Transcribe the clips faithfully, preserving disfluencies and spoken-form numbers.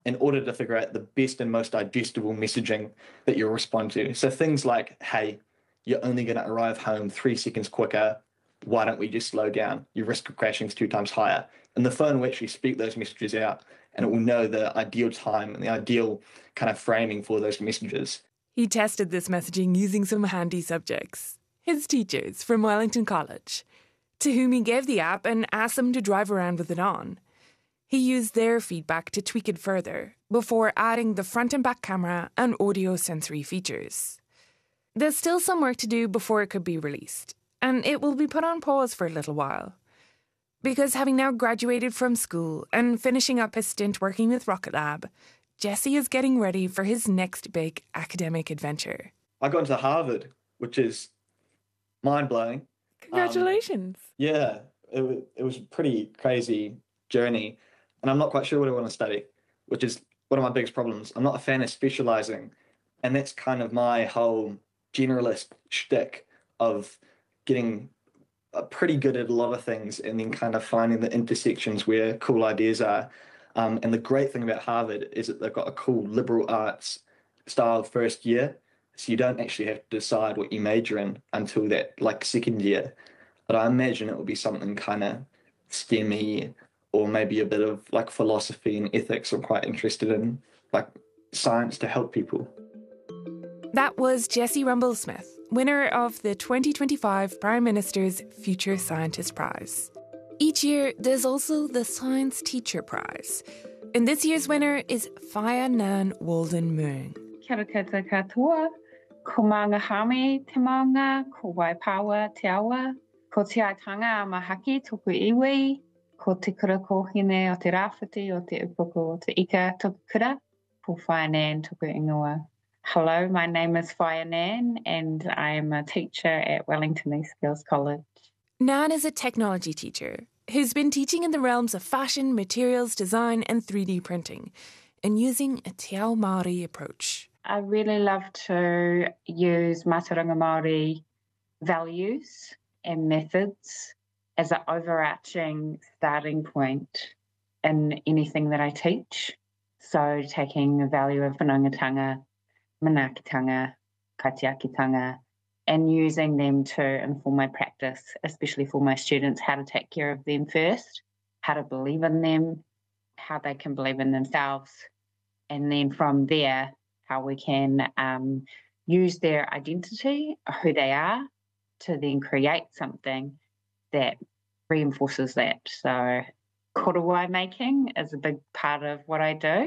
in order to figure out the best and most digestible messaging that you'll respond to. So things like, hey, you're only going to arrive home three seconds quicker. Why don't we just slow down? Your risk of crashing is two times higher. And the phone will actually speak those messages out, and it will know the ideal time and the ideal kind of framing for those messages. He tested this messaging using some handy subjects, his teachers from Wellington College, to whom he gave the app and asked them to drive around with it on. He used their feedback to tweak it further before adding the front and back camera and audio sensory features. There's still some work to do before it could be released, and it will be put on pause for a little while. Because having now graduated from school and finishing up his stint working with Rocket Lab, Jesse is getting ready for his next big academic adventure. I got into Harvard, which is mind-blowing. Congratulations. Um, yeah, it was, it was a pretty crazy journey, and I'm not quite sure what I want to study, which is one of my biggest problems. I'm not a fan of specializing, and that's kind of my whole generalist shtick of getting pretty good at a lot of things and then kind of finding the intersections where cool ideas are. Um, and the great thing about Harvard is that they've got a cool liberal arts style first year. So you don't actually have to decide what you major in until that like second year. But I imagine it will be something kind of STEM-y or maybe a bit of like philosophy and ethics. I'm quite interested in like science to help people. That was Jesse Rumble-Smith, winner of the twenty twenty-five Prime Minister's Future Scientist Prize. Each year, there's also the Science Teacher Prize. And this year's winner is Faya Nan Walden Moong. Kia ora koutou katoa, ko mangahame te maunga, ko waipawa te awa, ko te aitanga a mahaki toku iwi, ko te kura kohine o te rāwhiti o te upoko o te ika toku kura, ko Faya Nan toku ingoa. Hello, my name is Faya Nan and I am a teacher at Wellington East Girls College. Nan is a technology teacher who's been teaching in the realms of fashion, materials design and three D printing and using a te ao Māori approach. I really love to use Mātauranga Māori values and methods as an overarching starting point in anything that I teach. So taking the value of whanaungatanga, manaakitanga, kaitiakitanga, and using them to inform my practice, especially for my students, how to take care of them first, how to believe in them, how they can believe in themselves, and then from there, how we can um, use their identity, who they are, to then create something that reinforces that. So korowai making is a big part of what I do,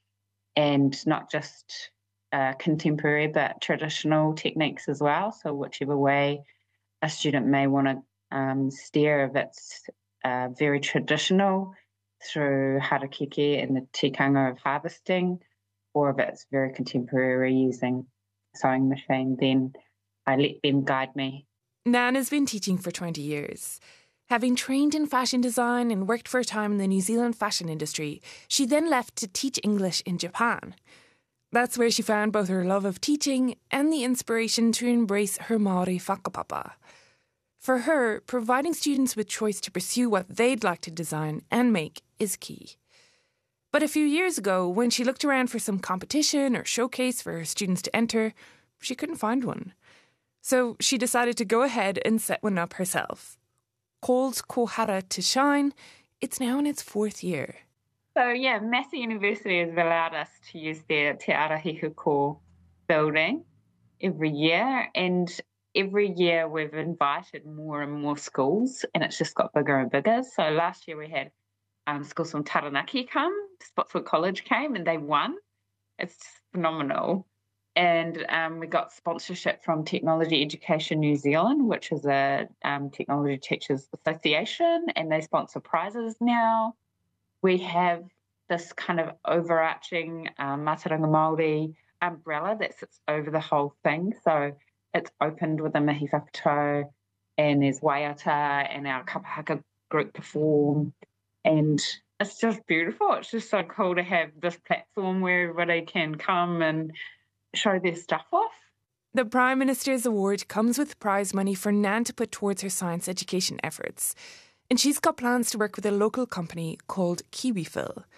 and not just Uh, contemporary but traditional techniques as well. So whichever way a student may want to um, steer, if it's uh, very traditional through harakeke and the tikanga of harvesting, or if it's very contemporary using sewing machine, then I let them guide me. Nan has been teaching for twenty years. Having trained in fashion design and worked for a time in the New Zealand fashion industry, she then left to teach English in Japan. That's where she found both her love of teaching and the inspiration to embrace her Māori whakapapa. For her, providing students with choice to pursue what they'd like to design and make is key. But a few years ago, when she looked around for some competition or showcase for her students to enter, she couldn't find one. So she decided to go ahead and set one up herself. Called Kohara to Shine, it's now in its fourth year. So, yeah, Massey University has allowed us to use their Te Arahiku building every year, and every year we've invited more and more schools, and it's just got bigger and bigger. So last year we had um, schools from Taranaki come, Spotswood College came, and they won. It's phenomenal. And um, we got sponsorship from Technology Education New Zealand, which is a um, technology teachers association, and they sponsor prizes now. We have this kind of overarching um, Mātauranga Māori umbrella that sits over the whole thing. So it's opened with a mihi whakatau, and there's waiata, and our kapahaka group perform. And it's just beautiful. It's just so cool to have this platform where everybody can come and show their stuff off. The Prime Minister's Award comes with prize money for Nan to put towards her science education efforts. And she's got plans to work with a local company called KiwiFill.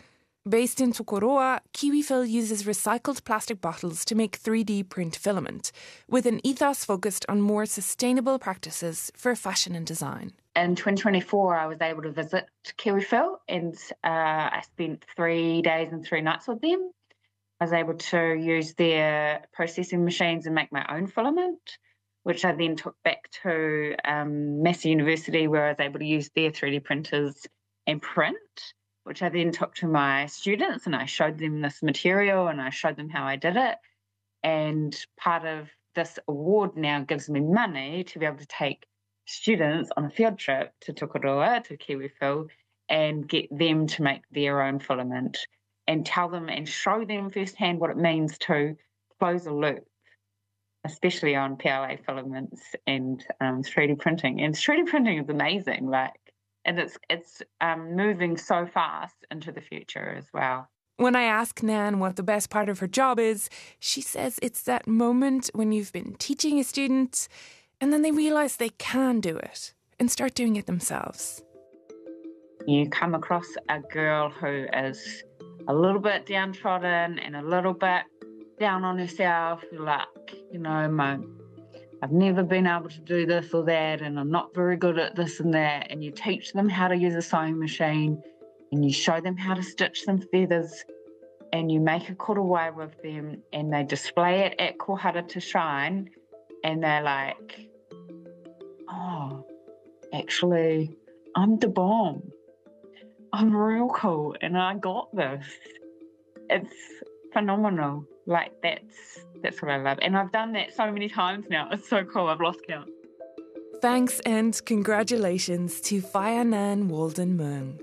Based in Tokoroa, KiwiFill uses recycled plastic bottles to make three D print filament, with an ethos focused on more sustainable practices for fashion and design. In twenty twenty-four, I was able to visit KiwiFill, and uh, I spent three days and three nights with them. I was able to use their processing machines and make my own filament, which I then took back to um, Massey University, where I was able to use their three D printers and print, which I then took to my students, and I showed them this material and I showed them how I did it. And part of this award now gives me money to be able to take students on a field trip to Tokoroa, to KiwiFill, and get them to make their own filament and tell them and show them firsthand what it means to close a loop, especially on P L A filaments and um, three D printing. And three D printing is amazing, like, and it's it's um, moving so fast into the future as well. When I ask Nan what the best part of her job is, she says it's that moment when you've been teaching a student and then they realise they can do it and start doing it themselves. You come across a girl who is a little bit downtrodden and a little bit down on herself, like, you know, my, I've never been able to do this or that, and I'm not very good at this and that, and you teach them how to use a sewing machine, and you show them how to stitch some feathers, and you make a korowai with them, and they display it at Kohara to Shine, and they're like, oh, actually, I'm the bomb. I'm real cool, and I got this. It's phenomenal. Like, that's that's what I love. And I've done that so many times now. It's so cool. I've lost count. Thanks and congratulations to Whaianan Walden Mung.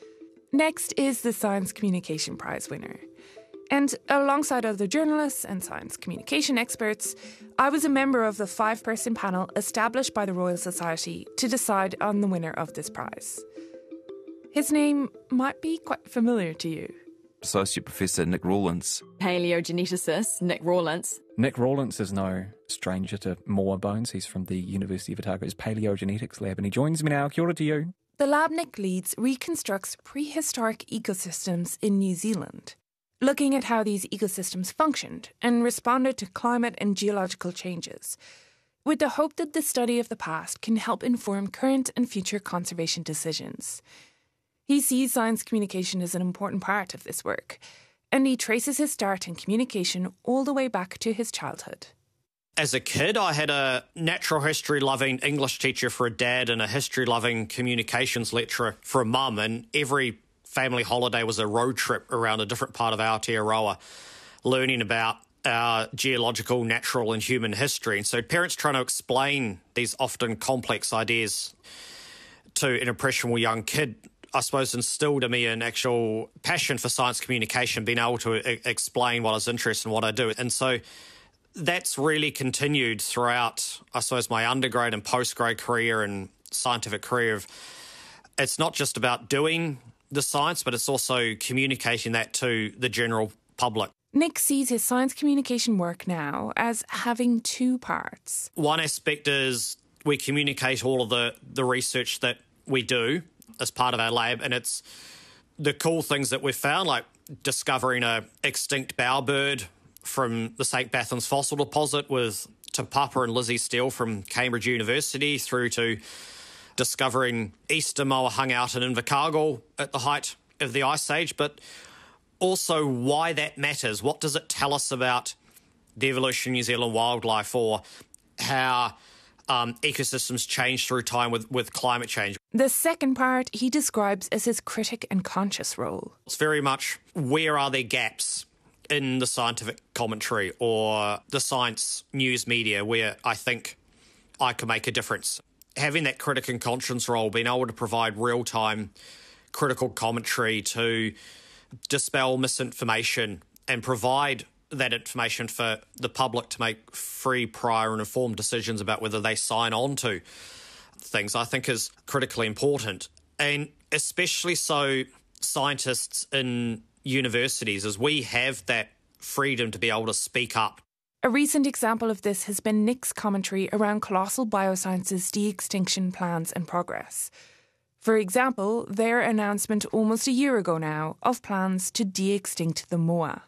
Next is the Science Communication Prize winner. And alongside other journalists and science communication experts, I was a member of the five-person panel established by the Royal Society to decide on the winner of this prize. His name might be quite familiar to you. Associate Professor Nick Rawlins. Paleogeneticist Nick Rawlins. Nick Rawlins is no stranger to Moa Bones. He's from the University of Otago's Paleogenetics Lab, and he joins me now. Kia ora to you. The lab Nick leads reconstructs prehistoric ecosystems in New Zealand, looking at how these ecosystems functioned and responded to climate and geological changes, with the hope that the study of the past can help inform current and future conservation decisions. He sees science communication as an important part of this work, and he traces his start in communication all the way back to his childhood. As a kid, I had a natural history-loving English teacher for a dad and a history-loving communications lecturer for a mum, and every family holiday was a road trip around a different part of Aotearoa, learning about our geological, natural and human history. And so parents trying to explain these often complex ideas to an impressionable young kid, I suppose, instilled in me an actual passion for science communication, being able to e- explain what I was interested in, what I do. And so that's really continued throughout, I suppose, my undergrad and postgrad career and scientific career. Of, it's not just about doing the science, but it's also communicating that to the general public. Nick sees his science communication work now as having two parts. One aspect is we communicate all of the, the research that we do as part of our lab, and it's the cool things that we've found, like discovering a extinct bowerbird from the Saint Bathans fossil deposit with Te Papa and Lizzie Steele from Cambridge University, through to discovering Easter moa hung out in Invercargill at the height of the Ice Age, but also why that matters. What does it tell us about the evolution of New Zealand wildlife, or how um, ecosystems change through time with, with climate change? The second part he describes as his critic and conscious role. It's very much, where are there gaps in the scientific commentary or the science news media where I think I can make a difference? Having that critic and conscience role, being able to provide real-time critical commentary to dispel misinformation and provide that information for the public to make free, prior and informed decisions about whether they sign on to things, I think is critically important. And especially so scientists in universities, as we have that freedom to be able to speak up. A recent example of this has been Nick's commentary around Colossal Bioscience's de-extinction plans and progress. For example, their announcement almost a year ago now of plans to de-extinct the moa.